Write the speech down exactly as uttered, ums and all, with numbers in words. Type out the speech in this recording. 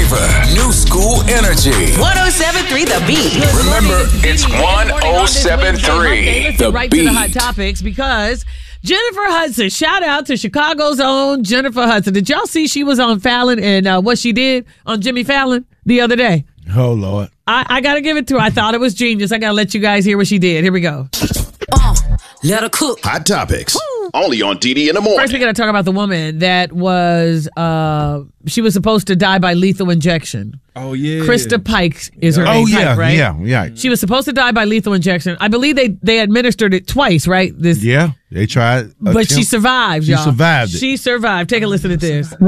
flavor, new school energy. one oh seven point three The Beat. Remember, it's one oh seven point three The right Beat. to the hot topics because Jennifer Hudson, shout out to Chicago's own Jennifer Hudson. Did y'all see she was on Fallon and uh, what she did on Jimmy Fallon the other day? Oh, Lord. I, I got to give it to her. I thought it was genius. I got to let you guys hear what she did. Here we go. Uh, let her cook. Hot topics. Only on D D in the morning. First, we got to talk about the woman that was, uh, she was supposed to die by lethal injection. Oh, yeah. Krista Pike is her Oh, name, yeah, Pike, right? yeah, yeah. She was supposed to die by lethal injection. I believe they, they administered it twice, right? This, Yeah, they tried. But she survived, She y'all. survived it. She survived. Take a listen to this.